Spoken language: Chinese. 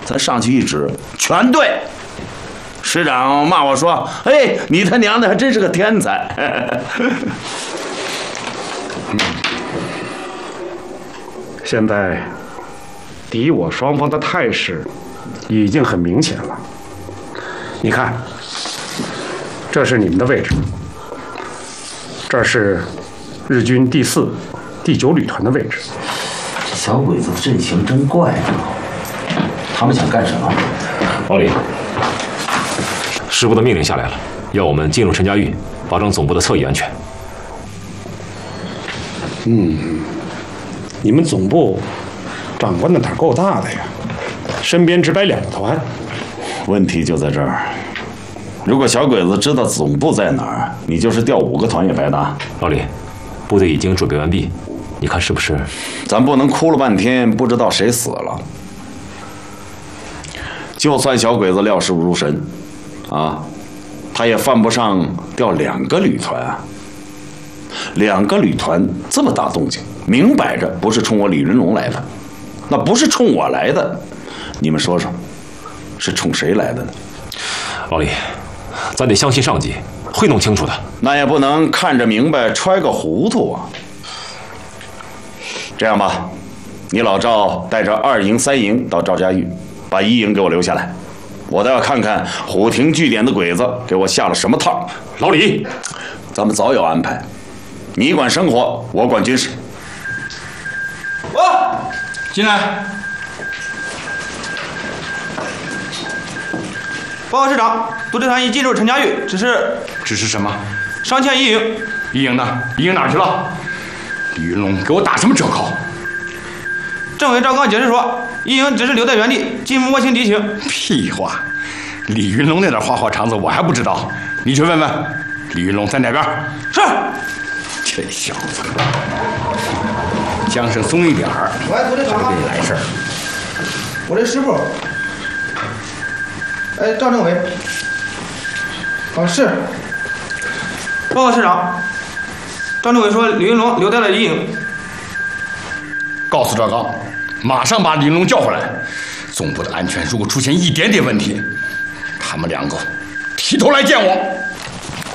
咱上去一指，全对。师长骂我说：“哎，你他娘的还真是个天才！” 现在敌我双方的态势已经很明显了。你看，这是你们的位置，这是日军第4、第9旅团的位置。 这小鬼子的阵型真怪啊！他们想干什么？ 老李，师部的命令下来了，要我们进入陈家峪，保证总部的侧翼安全。 你们总部长官的胆够大的呀，身边只摆2个团。 问题就在这儿。如果小鬼子知道总部在哪儿，你就是调5个团也白搭。 老李，部队已经准备完毕，你看是不是？ 咱不能哭了半天不知道谁死了。就算小鬼子料事如神，啊，他也犯不上调2个旅团啊。2个旅团这么大动静，明摆着不是冲我李云龙来的，那不是冲我来的，你们说说，是冲谁来的呢？ 老李，咱得相信上级，会弄清楚的。 那也不能看着明白揣个糊涂啊。这样吧，你老赵带着2营、3营到赵家峪，把1营给我留下来，我倒要看看虎亭据点的鬼子给我下了什么套。 老李， 咱们早有安排，你管生活，我管军事。 进来。报告师长，部队团已进入陈家峪，只是什么？上前1营。1营呢？1营哪儿去了？李云龙给我打什么折扣？政委赵刚解释说，1营只是留在原地，进一步摸清敌情。屁话！李云龙那点花花肠子我还不知道，你去问问。李云龙在哪边？是。这小子，缰绳松一点儿，就给你来事儿。 我这师傅，哎，赵政委，是。 报告师长，张政委说李云龙留在了1营。告诉赵刚，马上把李云龙叫回来。总部的安全如果出现一点点问题，他们2个提头来见我。